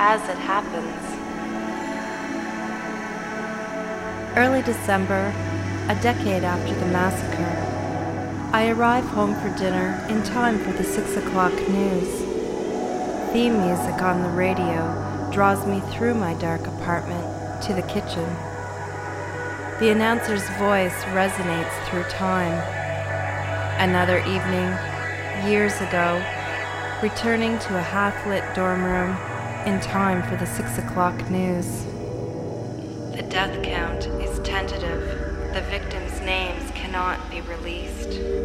as it happens. Early December, a decade after the massacre, I arrive home for dinner in time for the 6 o'clock news. Theme music on the radio draws me through my dark apartment to the kitchen. The announcer's voice resonates through time. Another evening, years ago, returning to a half-lit dorm room in time for the 6 o'clock news. The death count is tentative. The victims' names cannot be released.